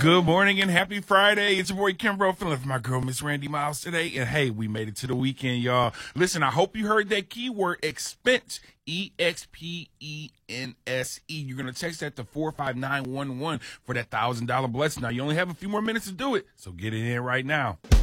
Good morning and happy Friday. It's your boy Kimbro filling for my girl Miss Randy Miles today. And hey, we made it to the weekend, y'all. Listen, I hope you heard that keyword expense. E-X-P-E-N-S-E. You're going to text that to 45911 for that $1,000 blessing. Now, you only have a few more minutes to do it, so get it in right now.